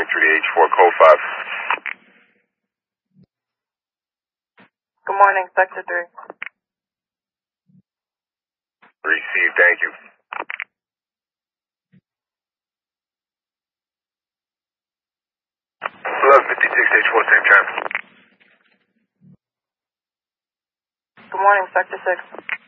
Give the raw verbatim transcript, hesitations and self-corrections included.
through the H four code five. Good morning, Sector three. Received, thank you. eleven fifty-six, H four, same traffic. Good morning, Sector six.